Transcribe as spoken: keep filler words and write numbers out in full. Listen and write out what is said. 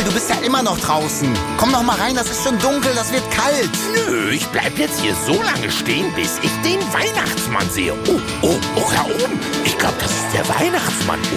du bist ja immer noch draußen. Komm doch mal rein, das ist schon dunkel, das wird kalt. Nö, ich bleib jetzt hier so lange stehen, bis ich den Weihnachtsmann sehe. Oh, oh, oh, da oben. Ich glaube, das ist der Weihnachtsmann.